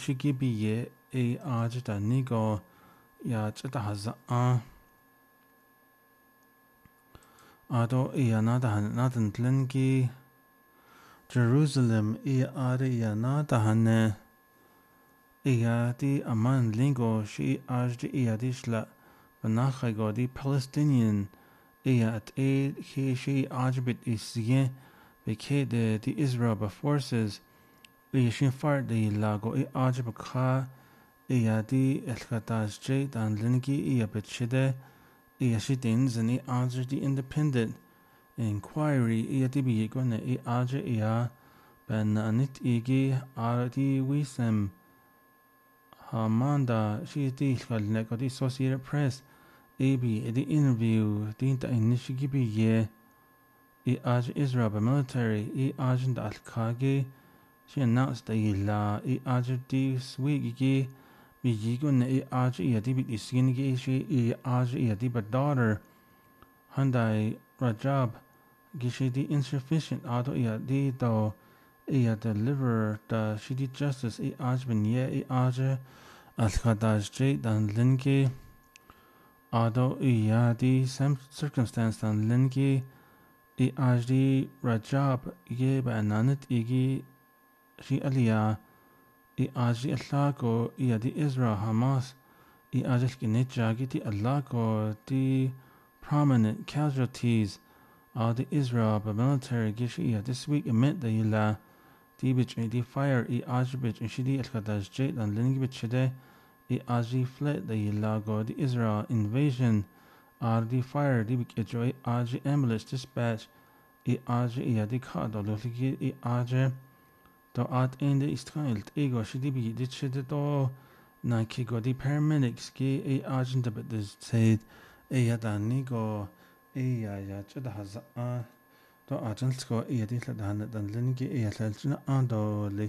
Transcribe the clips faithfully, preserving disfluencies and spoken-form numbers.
nishigi biye e ajita nigo ya chita haza a ado e anada nadan tlengi Jerusalem e ade ya nada hane e ya di aman lingo shi ajdi e adishla banacha go di Palestinian e at e he shi ajbit isye beke de the Israel forces e shin far de lago e ajb kha e ya di elkhataj j dan lingi e abitshide e shidin zani ajdi independent inquiry e di bi gona e aje e ya ben anit igi ardi wisem Hamanda she di khalne ko di Associated Press A B the interview dinta inishigi ye e aj Israel military e agent al kage she announced that la e aj di swigi bi yigun e aj e di bi isginigi she e aj e di daughter Hyundai Rajab gishi di insufficient auto e di do e deliver the she di justice e aj ben ye e aj al khadaj j dan linki Ado iya di some circumstance dan linki i ajdi Rajab ye ba nanit igi shi aliya i ajdi Allah ko iya di Israel Hamas i ajdi kinechagi di Allah ko di prominent casualties of the Israel military gishi iya this week emit da yila di bich di fire i ajdi bich shidi al-Khadaj j dan linki bich shide I aji fled the Lago the Israel invasion ar the fire the big joy aji ambulance dispatch I aji ya the kado loligi I aji to at in the istrailt ego shidi bi dit shidi to na kigo the paramedics ki I aji the but this said e ya da nigo e ya ya chada haza a to ajan sko e ya di dan dan lingi e ya lalchina ando le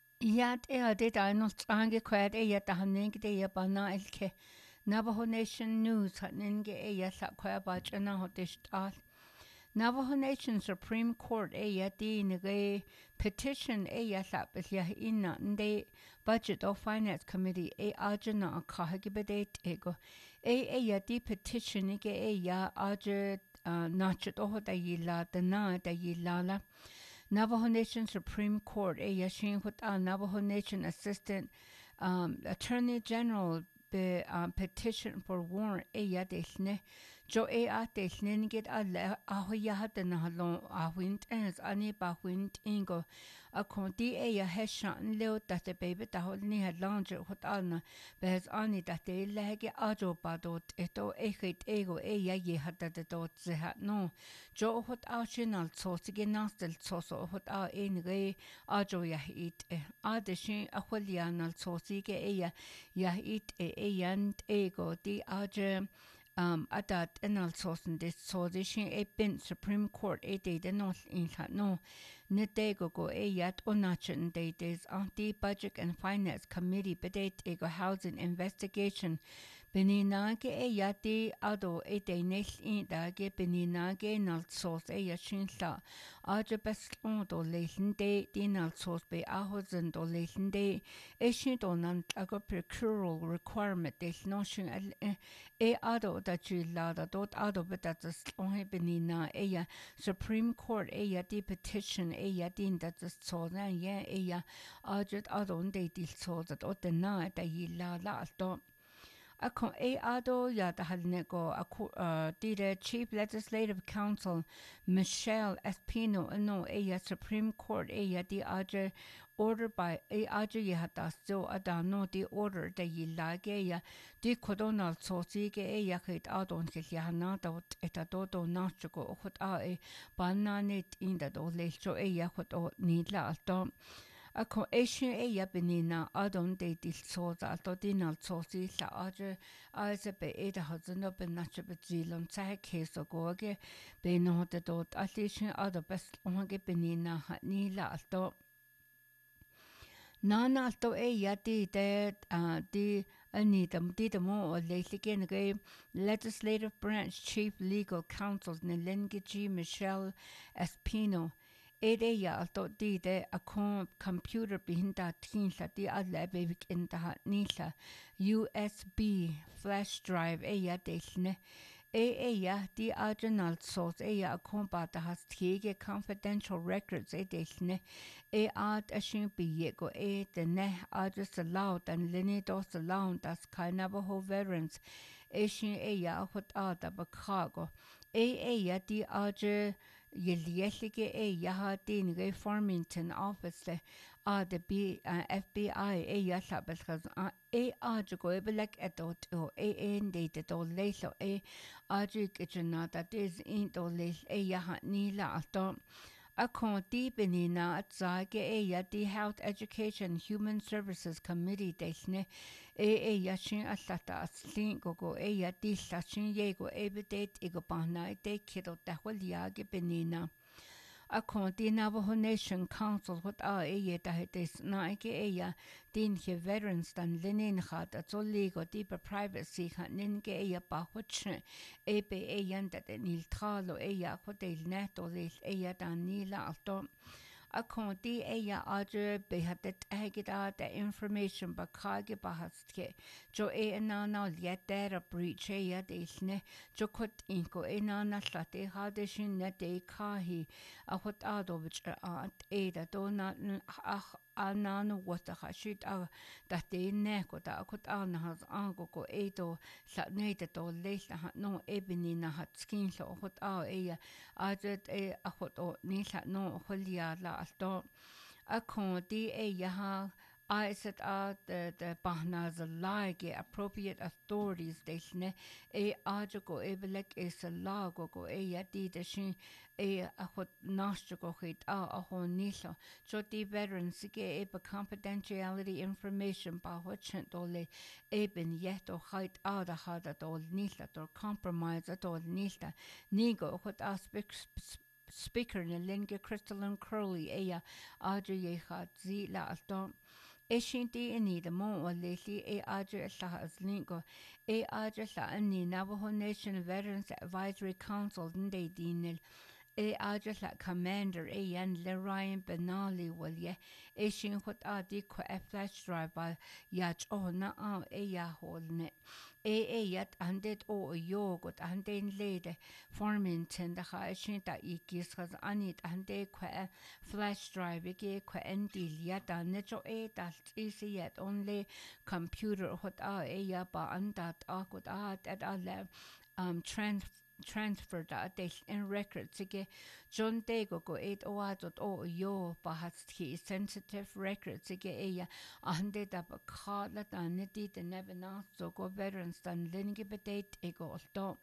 Yat e det einst angequert e yat han ninge de bana elke Navajo Nation News hat ninge e yat la kwa bachana hotist al Navajo Nation Supreme Court e yat di nge petition e yat la besya inna nde Budget of Finance Committee e ajana kahagibedet ego e e yat di petition ge e ya aje nachet oh da yila da na da yila Navajo Nation Supreme Court e yashin huta Navajo Nation Assistant um, Attorney General be um, petition for warrant e yadesne jo e atesne get alle aho yahaten halon ahwint ens ani bahwint ingo akonti e ya heshan leo that the baby da holni had launch hutana bez ani that de lege ajo badot eto e hit ego e ya ye hatta de dot ze hat no jo hot aushinal sotige nastel soso hot a en re ajo ya it e adeshin aholianal sosige e ya ya it e e yant ego di aje um adat enal sosen des sodishin e bin Supreme Court e de de no in no netego go e yat onachen de des anti Budget and Finance Committee bedet ego housing investigation Beninage e yati ado e de nel in dage beninage nal sos e yashinla aje beslon do lelende dinal sos be ahozen do lelende e shin do nan ago procedural requirement de notion e ado da chila da dot ado betat slon he benina e ya Supreme Court e yati petition e yati that the sos na ye e ya aje ado de dil sos that o de na da yila la to Ako e ado ya da halnego uh, the Chief Legislative Counsel Michelle Espino no e ya Supreme Court e ya di aje order by e aje ya da so ada no di order da yilage ya di kodonal sosi ge e ya hit adon ke ya na da eta do do na chuko hot a e bananit in da do le cho e ya hot o ni la alto Ako Asian e yabenina adon de dil soza to dinal sosi la aje aze be e da hazno be nache be zilon sa keso goge be no de dot alishin ado best onge benina ha ni la alto Nana alto e yati de di anita dita mo leiligen ge Legislative Branch Chief Legal Counsel Nelengiji Michelle Espino Ede ya alto di de a kon computer bihinda tinla di alle bevik in da nila U S B flash drive e ya delne e e ya di original source e ya kon ba da has tige confidential records e delne e art a shin bi ye go e de ne a just allowed and linne dos allowed das keine Navajo veterans e shin e ya hot a da ba kago e e ya di arge Yelielige e yaha dinige Farmington office le a de B uh, F B I e yalla belgas e a go ebelek etot o e en de de do leso e a jikina that is in do les e yaha nila alto a kon deep benina at zage e ya di Health Education Human Services Committee desne e e yashin allata aslin gogo e ya di sachin yego e bedet ego bana de kido dahwal yage benina a kon di Navajo Nation Council what a e ye da des na ike e ya din he veterans dan linin hat at so ligo deeper privacy hat nin ge e ya ba hutch e be e yanda de nil tralo e ya ko del neto lis e ya dan nila alto a kon di e ya adre be hat det egida the information ba kage ba hastke jo e na na yet there a breach e ya desne jo kot inko e na na slate hade shin net de kahi a hot adovich at e da do na ach anano wata hashit a da de ne ko da kot an has ango ko e do sa ne de do leis ha no ebini na hat skin so hot a e ya adet e a hot o ni sa no holia la alto a kon di e ya ha I said uh the the bahna the like appropriate authorities desne e ajo e belek is a lago go e ya di de shin e a hot nasjo go hit a a ho nilo so di veterans ge e be confidentiality information ba hot dole e ben yet o hait a da hada dol nilo or compromise at all nilo nigo hot aspects speaker na linge crystalline curly e ya ajo ye hat zi la alto Eshinti ini the mo o leli e adre la aslingo e adre la ani Navajo Nation Veterans Advisory Council nde dinil e adre la commander e yan le Ryan Benali wal ye e shin hot adi ko e flash drive ba yach o na a e ya holne e e yat andet o yo got anden lede Farmington da ha shin da ikis has anit ande ko flash drive ge ko endil ya da ne jo e da is yet only computer hot a e ya ba andat a got a at alle um trans transfer da des in records ge John Dego go eight o adot o yo ba hat ki sensitive records ge e ya ande da ba khala da ne di de never na so go veterans dan linge bedate e go sto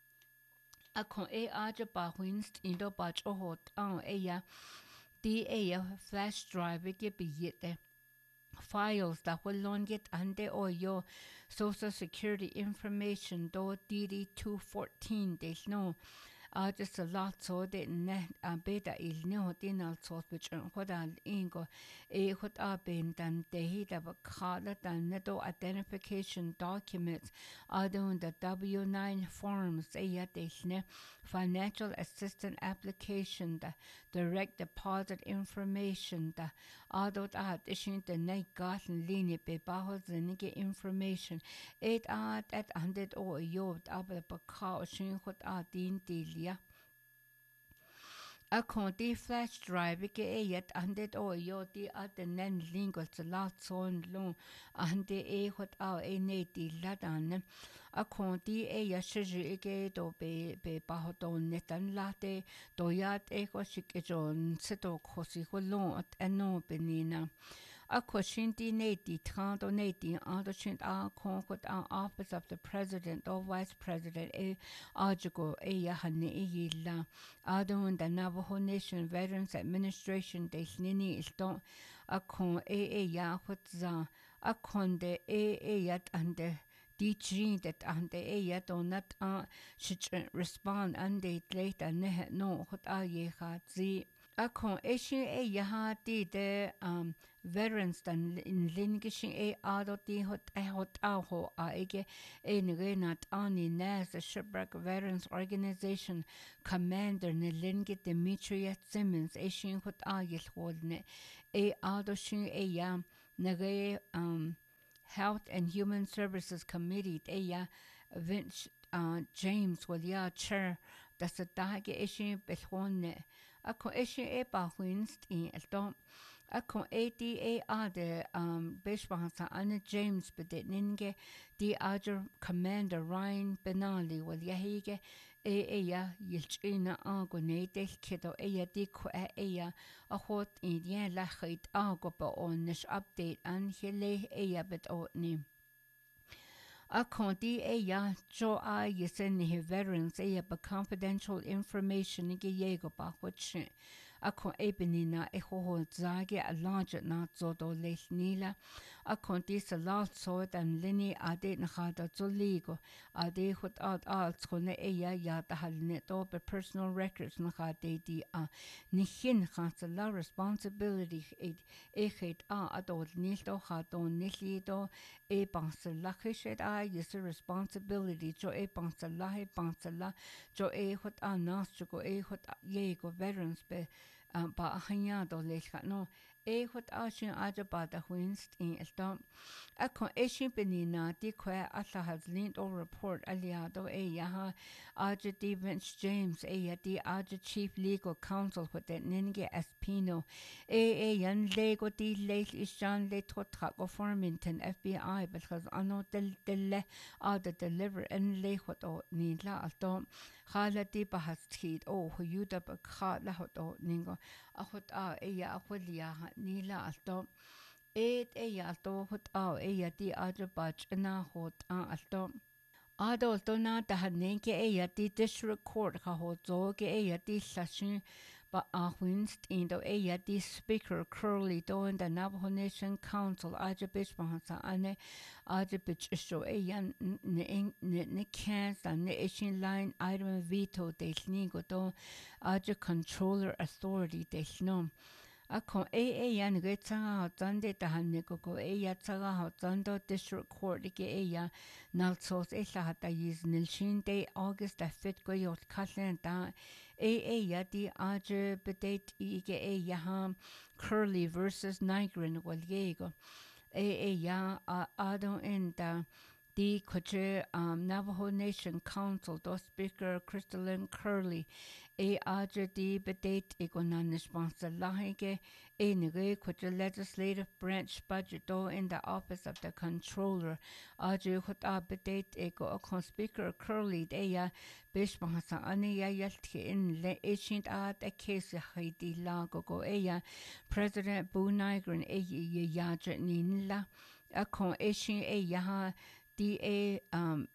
a kon e aja ba winst in do ba o hot an e ya di e ya flash drive ge bi yete files that will long get ande o yo social security information do D D two fourteen des no uh, just a lot so de ne a beta il no din al so which what al ingo e what a ben dan de hita ba khala dan ne do identification documents adun the W nine forms e ya des ne financial assistance application the direct deposit information the adot at ishin the ne gaten linie be bahol zenige information it at at hundred o yo aber ba ka shin hot a din dilia a konti flash drive ke e yet hundred o yo di at the nen lingo to lot son long ande e hot a e ne di ladan a konti e ya shiji ke do be be ba hot on netan late do yat e ko shike jon seto khosi holon at eno benina a question di ne di trente o ne di ando chint a konkot an office of the president or vice president e ajugo e ya hanne e yilla adon the Navajo Nation Veterans Administration de nini iston a kon e e ya hutza a konde e e yat ande di chin that ande e yat on not uh should respond ande later ne no hot a ye ha zi Akon eshi e yaha di de um veterans dan in lingishin e ado di hot e hot aho a ege e ngenat ani nas the shipwreck veterans organization commander ne lingi Demetria Simmons eshin hot a yelhodne e ado shin e ya nge um Health and Human Services Committee e ya Vince uh, James will ya chair da sa dage eshin belhonne Ako eshi e ba winst in elton. Ako A D A A de um bishbahasa Anna James bedet ninge di ager commander Ryan Benali wal yahige e e ya yilchina ago ne del kido e ya di ko e ya a hot in ya la khit ago ba on nish update an hele e ya bet o ni. A konti e ya jo a yesen he veterans e ya ba confidential information ge yego ba hwitche a kon ebenina e ho ho zage a large na zo do lech nila a konti sa lalt so dan lini ade na hada zo ligo ade hot ad alt kone e ya ya da halne do be personal records na hade di a ni hin khats la responsibility e e het a adol nil do hado nili do e bans la khishet a is a responsibility jo e bans la he bans la jo e hot a nas jo e hot ye go veterans be um, ba hanya do le no e hot a shin a jo ba da winst in elton a kon e shin benina di kwa a la has linked or report aliado e ya ha a jo di Vince James e ya di a jo chief legal counsel with the ninge espino e e yan le go di le is jan le totra go Farmington F B I because ano del del a de deliver en le hot o ni la alto khala di ba has tid o hu yu da ba kha la hot o ningo a hot a e ya a hwelia ni la alto e e ya alto hot a e ya di a jo ba na hot a alto Adol dona da hanenke e ya di district court ka ho zo ge e ya di slashin ba a winst in do e ya di speaker Curly do in the Navajo Nation Council aja bitch mahansa ane aja bitch show e ya ne ne ne cancer ne ishin line item veto de snigo do aja controller authority de snom a kon e e yan ge tsanga ha zande da hanne go go e ya tsaga ha zando district court ge e ya nalsos e la hata yiz nil shin de August da fit go yot kallen da e e ya di aje bedate i ge e ya ha Curly versus Nigrin wal yego e e ya a adon in da di koche um, Navajo Nation Council do Speaker Crystalline Curly e aja di bedate e gonan sponsor lahige e nige koche legislative branch budget do in the office of the controller aja hot a bedate e go a Speaker Curly e ya bish mahasa ani ya yaltke in le ishint at a case haiti la go go e ya President Boo Nigrin e ya yaja ninla a kon ishin e ya di e um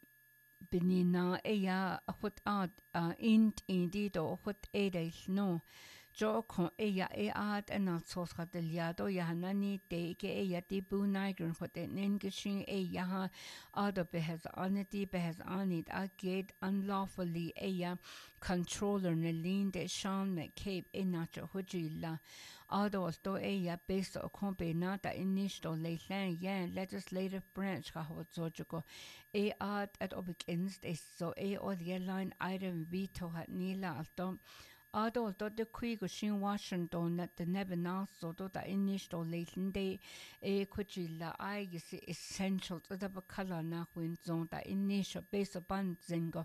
benina e ya hot ad uh, int indido hot e de no jo kon e ya e ad en sos gadeliado ya nani de ke e ya di Bu Nigrin hot en engishin e ya ad be has anity be has anit aged unlawfully e ya controller ne lean de Sean McCabe e nacho hujila Ados do e ya based o kompe nata initial leitlan yan legislative branch ka ho zojugo e ad at obigins is so e o the line item veto hat nila alto Adol do de quigo shin Washington at the nebana so do da initial leitlan de e kuchila I is essential to the bakala na win zone da initial base upon zingo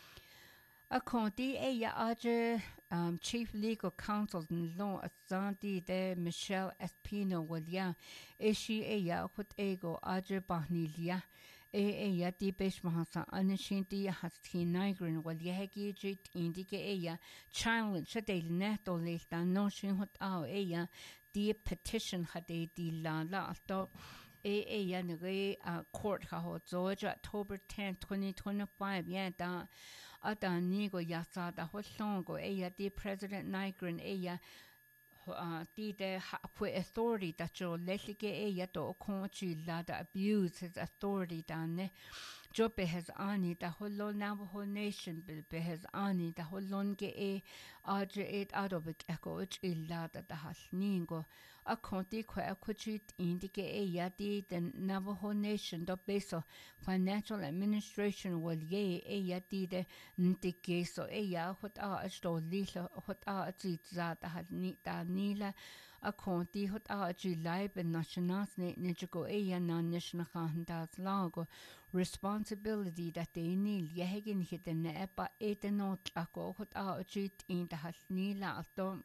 A conti e ya aje um, Chief Legal Counsel no Asante de Michelle Espino William e shi e ya hut ego aje bahnilia e e ya di besh mahasa anishinti hasti Nigrin wal yahegi jit indike e ya challenge de neto le no shin hut ao e ya di petition hade di la la alto e e ya nge uh, court ha ho Georgia October tenth twenty twenty-five ya da ada nigo ya sa da ho songo e ya di President Nigrin e ya uh, di de ha authority da jo lesike e ya to konchi la da abuse his authority da ne jo behez ani da hollo Navajo Nation behez ani da hollon ge e aje et adobik eko uch illa da da halningo a konti kwa akuchit indike e yadi the Navajo Nation do beso financial administration wal ye e yadi de ndike so e ya hot a sto lila hot a zit za da halni da nila a konti hot a ji live nationals ne nijugo e ya na national handas lago responsibility that they need yehegin hidden epa etenot ako hot a jit in the halnila alto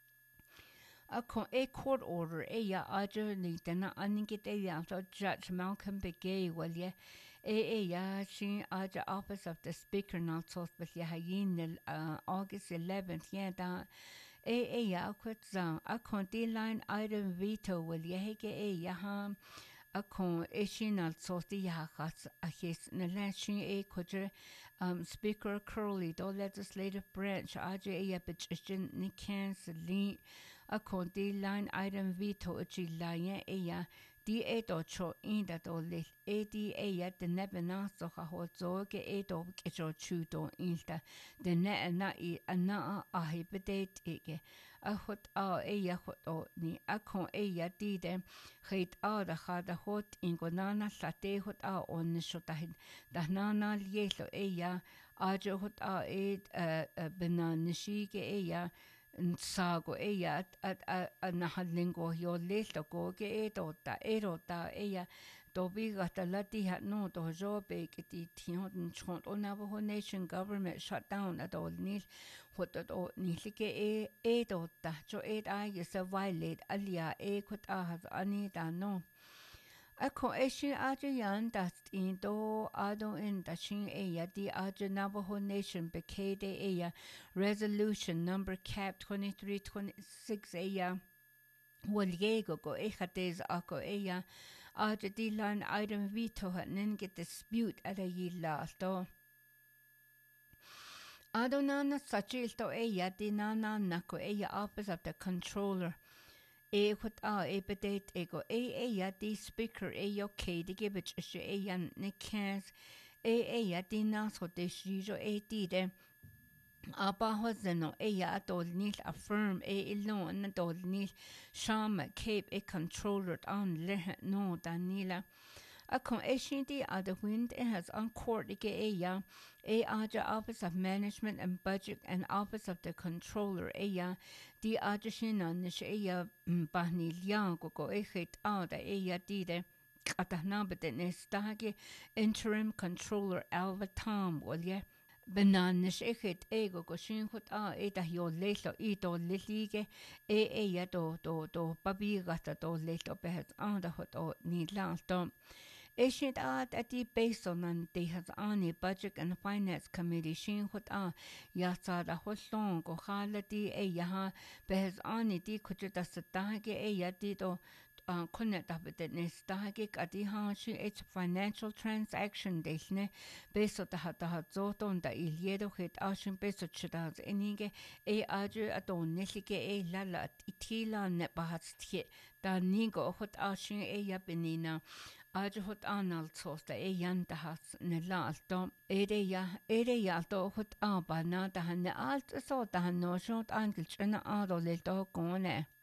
a con a court order e ya ajo ni dana aningit e ya so Judge Malcolm Begay well ye e e ya she ajo office of the speaker not so but ya hayin uh, August eleventh yeah da e e ya quit zang a con the line item veto well ye hege e ya ha a con e shin al so the ya has a his na la shin e could um speaker Curley do legislative branch ajo e ya bitchin ni cancel a conti line item veto chi line e ya di e do cho in da do le e di e ya de nebena so ha ho zo ke e do ke cho chu do in da de ne na i ana a hypothete e ke a hot a e ya hot o ni a con e ya di de heit a da ha da hot in gonana sa te hot a on so da da na na ye so e ya a jo hot a e bena nishi ke e ya sago e ya at a na halingo yo leto go ke e do ta e ro ta e ya do bi ga ta la ti ha no do jo be ke ti ti hon chon o Navajo Nation government shut down at all ni hot do ni ke e e do ta jo e da ye se violate alia e kut a has ani da no a ko e shi a je yan da in do a do in da shin e ya di a je Navajo Nation bekade e ya resolution number cap twenty-three twenty-six e ya wal ye go go e khates a ko e ya a je di line item veto hat nin get dispute at a yi la do a do na na sachil to e ya di na na na ko e ya office of the controller e hot a e bedate e go e e ya di speaker e yo ke di give it she e yan ne cas e e ya di na so de shi jo e di de Aba hozeno e ya dol nil affirm e ilon na dol nil shama cape e controller on le no danila a con e shindi a the wind it has on court ke e ya e aja office of management and budget and office of the controller e ya di aja shina nish e ya bahni liang go go e het a da e ya di de atahna bete ne stage interim controller Alva Tom well yeah Bananas echet ego go shin hot a e da yo lelo I do lilige e e ya do do do babi gata do lelo behet an da hot o ni lanto e shit at at the based on an they has on budget and finance committee shin hot a ya sa da hot long go halati e ya ha behet on di kuchu da sa ge e ya di do Uh, connect up with the nestagik at the hashi it's financial transaction desne beso da hata hazoto da iliedo het ashin beso chidas enige e aju adon nesike e lala itila ne bahatstje da nigo hot ashin e ya benina aju hot anal sosta e yan da has ne lalto ere ya ere ya to hot abana da ne alt so da no shot angel chena ado le to gone